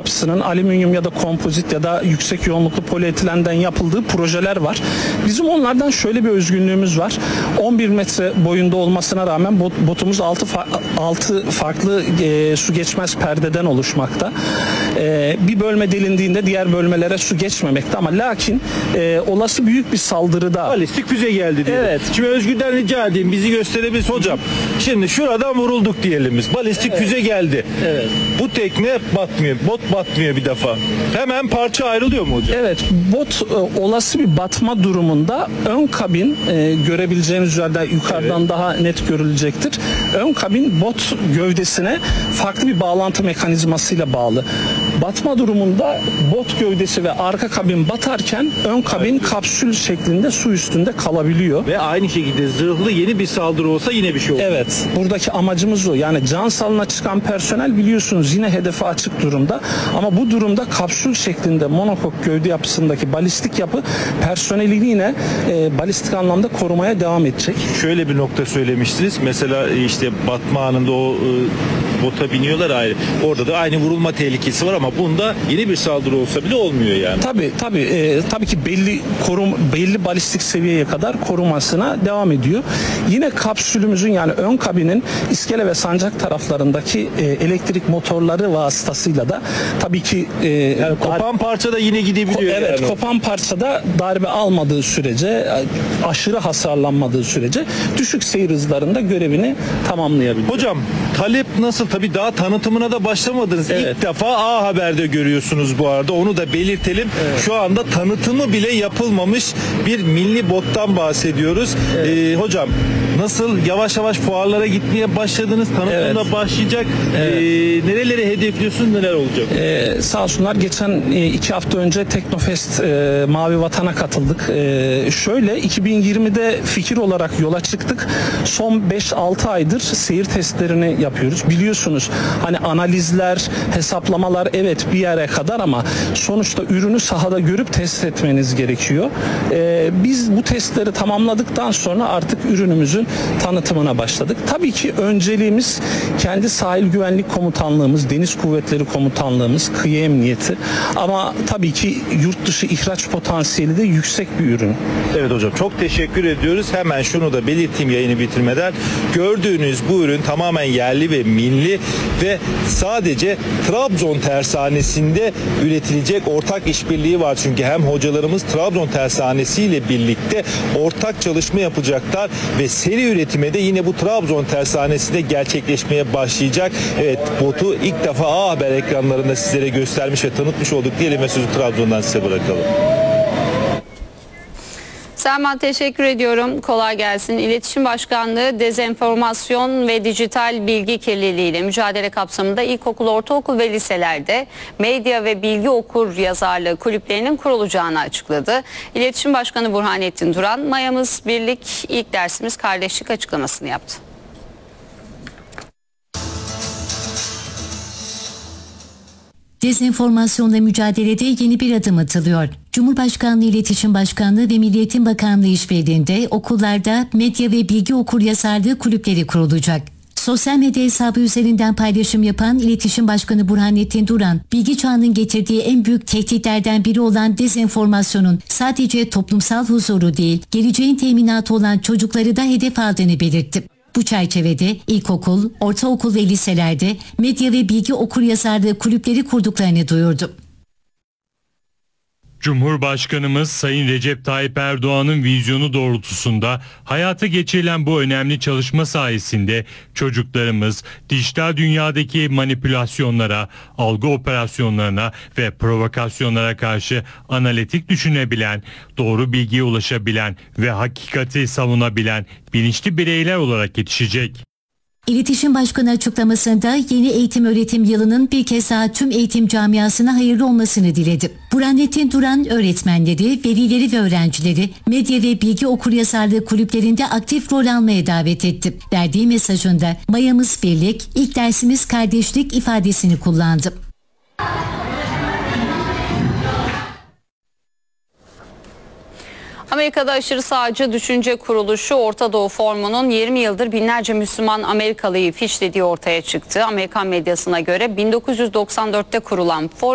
yapısının alüminyum ya da kompozit ya da yüksek yoğunluklu polietilenden yapıldığı projeler var. Bizim onlardan şöyle bir özgünlüğümüz var. 11 metre boyunda olmasına rağmen botumuz 6 farklı su geçmez perdeden oluşmakta. Bir bölme delindiğinde diğer bölmelere su geçmemekte ama lakin olası büyük bir saldırıda balistik füze geldi diye. Evet. Şimdi Özgür'den rica edeyim bizi gösterebiliriz hocam. Şimdi şuradan vurulduk diyelim biz. Balistik füze geldi. Evet. Bu tekne batmıyor. Bot batmıyor bir defa. Hemen parça ayrılıyor mu hocam? Evet, bot olası bir batma durumunda ön kabin görebileceğiniz üzere yukarıdan daha net görülecektir. Ön kabin bot gövdesine farklı bir bağlantı mekanizmasıyla bağlı. Batma durumunda bot gövdesi ve arka kabin batarken ön kabin kapsül şeklinde su üstünde kalabiliyor. Ve aynı şekilde zırhlı yeni bir saldırı olsa yine bir şey olur. Evet, buradaki amacımız o. Yani can salına çıkan personel biliyorsunuz yine hedefe açık durumda. Ama bu durumda kapsül şeklinde monokok gövde yapısındaki balistik yapı personelini yine balistik anlamda korumaya devam edecek. Şöyle bir nokta söylemiştiniz. Mesela işte batma anında o bota biniyorlar ayrı. Orada da aynı vurulma tehlikesi var ama bunda yeni bir saldırı olsa bile olmuyor yani. Tabii ki belli balistik seviyeye kadar korumasına devam ediyor. Yine kapsülümüzün yani ön kabinin iskele ve sancak taraflarındaki elektrik motorları vasıtasıyla da tabii ki yani kopan parça da yine gidebiliyor. Evet, yani. kopan parçada darbe almadığı sürece, aşırı hasarlanmadığı sürece düşük seyir hızlarında görevini tamamlayabiliyor. Hocam talep nasıl? Tabii daha tanıtımına da başlamadınız. Evet. İlk defa A Haber'de görüyorsunuz bu arada. Onu da belirtelim. Evet. Şu anda tanıtımı bile yapılmamış bir milli bottan bahsediyoruz. Evet. Hocam nasıl yavaş yavaş fuarlara gitmeye başladınız? Tanıtımda Evet. başlayacak. Evet. Nereleri hedefliyorsunuz? Neler olacak? Sağ olsunlar geçen 2 hafta önce Teknofest Mavi Vatan'a katıldık. Şöyle 2020'de fikir olarak yola çıktık. Son 5-6 aydır seyir testlerini yapıyoruz. Biliyorsunuz hani analizler, hesaplamalar evet bir yere kadar ama sonuçta ürünü sahada görüp test etmeniz gerekiyor. Biz bu testleri tamamladıktan sonra artık ürünümüzün tanıtımına başladık. Tabii ki önceliğimiz kendi sahil güvenlik komutanlığımız, deniz kuvvetleri komutanlığımız, kıyı emniyeti ama tabii ki yurt dışı ihraç potansiyeli de yüksek bir ürün. Evet hocam çok teşekkür ediyoruz. Hemen şunu da belirteyim yayını bitirmeden. Gördüğünüz bu ürün tamamen yerli ve milli ve sadece Trabzon tersanesinde üretilecek ortak işbirliği var. Çünkü hem hocalarımız Trabzon tersanesi ile birlikte ortak çalışma yapacaklar ve seri üretime de yine bu Trabzon tersanesinde gerçekleşmeye başlayacak. Evet, botu ilk defa A Haber ekranlarında sizlere göstermiş ve tanıtmış olduk diyelim ve sözü Trabzon'dan size bırakalım. Selman teşekkür ediyorum. Kolay gelsin. İletişim Başkanlığı dezenformasyon ve dijital bilgi kirliliğiyle mücadele kapsamında ilkokul, ortaokul ve liselerde medya ve bilgi okur yazarlığı kulüplerinin kurulacağını açıkladı. İletişim Başkanı Burhanettin Duran, Mayamız Birlik, ilk dersimiz kardeşlik açıklamasını yaptı. Dezenformasyonla mücadelede yeni bir adım atılıyor. Cumhurbaşkanlığı İletişim Başkanlığı ve Milli Eğitim Bakanlığı işbirliğinde okullarda medya ve bilgi okuryazarlığı kulüpleri kurulacak. Sosyal medya hesabı üzerinden paylaşım yapan İletişim Başkanı Burhanettin Duran, bilgi çağının getirdiği en büyük tehditlerden biri olan dezenformasyonun sadece toplumsal huzuru değil, geleceğin teminatı olan çocukları da hedef aldığını belirtti. Bu çerçevede ilkokul, ortaokul ve liselerde medya ve bilgi okuryazarlığı kulüpleri kurduklarını duyurdu. Cumhurbaşkanımız Sayın Recep Tayyip Erdoğan'ın vizyonu doğrultusunda hayata geçirilen bu önemli çalışma sayesinde çocuklarımız dijital dünyadaki manipülasyonlara, algı operasyonlarına ve provokasyonlara karşı analitik düşünebilen, doğru bilgiye ulaşabilen ve hakikati savunabilen bilinçli bireyler olarak yetişecek. İletişim Başkanı açıklamasında yeni eğitim öğretim yılının bir kez daha tüm eğitim camiasına hayırlı olmasını diledi. Burhanettin Duran öğretmenleri, velileri ve öğrencileri medya ve bilgi okuryazarlığı kulüplerinde aktif rol almaya davet etti. Verdiği mesajında Mayamız Birlik, ilk dersimiz kardeşlik ifadesini kullandı. Amerika'da aşırı sağcı düşünce kuruluşu Orta Doğu Forumu'nun 20 yıldır binlerce Müslüman Amerikalıyı fişlediği ortaya çıktı. Amerikan medyasına göre 1994'te kurulan forum